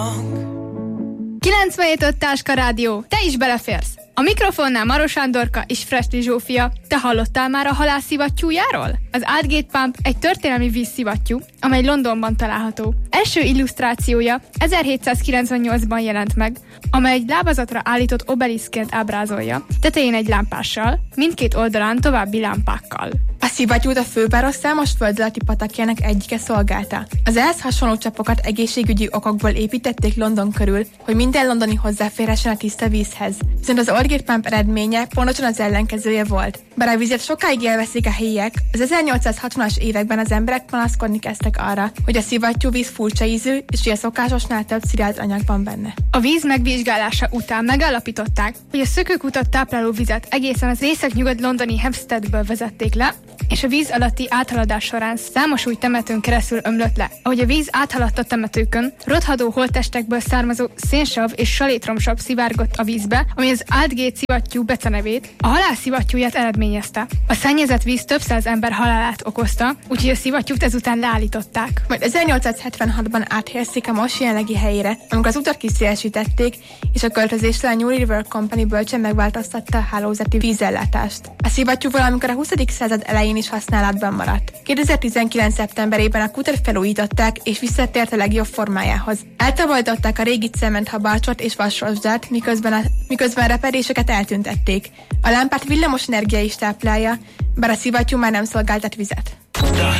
97.5 Táska Rádió, te is beleférsz! A mikrofonnál Maros Andorka és Frestli Zsófia. Te hallottál már a halál szivattyújáról? Az Aldgate Pump egy történelmi vízszivattyú, amely Londonban található. Első illusztrációja 1798-ban jelent meg, amely egy lábazatra állított obeliszként ábrázolja, tetején egy lámpással, mindkét oldalán további lámpákkal. A szivattyút a főváros számos föld alatti patakjának egyike szolgálta. Az ehhez hasonló csapokat egészségügyi okokból építették London körül, hogy minden londoni hozzáférhessen a tiszta vízhez. Viszont az Aldgate Pump eredménye pontosan az ellenkezője volt. Bár a vizet sokáig élvezik a helyiek, az 1860-as években az emberek panaszkodni kezdtek arra, hogy a szivattyúvíz furcsa ízű, és hogy a szokásosnál több szilárd anyag van benne. A víz megvizsgálása után megállapították, hogy a szökőkutat tápláló vizet egészen az észak-nyugat londoni Hampsteadből vezették le, és a víz alatti áthaladás során számos új temetőn keresztül ömlött le. Ahogy a víz áthaladt a temetőkön, rothadó holttestekből származó szénsav és salétromsav szivárgott a vízbe, ami az Aldgate szivattyú becenevét, a halál szivattyúját eredményezte. A szennyezett víz több száz ember halálát okozta, úgyhogy a szivattyút ezután leállították. Majd 1876-ban áthelyezték a most jelenlegi helyére, amikor az utat kiszélesítették, és a költözésre a New River Company bölcsen megváltoztatta a hálózati vízellátást. A szivattyú valamikor a 20. század elején is használatban maradt. 2019. szeptemberében a kutert felújították, és visszatért a legjobb formájához. Eltávolították a régi cementhabarcsot és vasrosdát, miközben a repedéseket eltüntették. A lámpát villamos energia is táplálja, bár a szivattyú már nem szolgáltat vizet.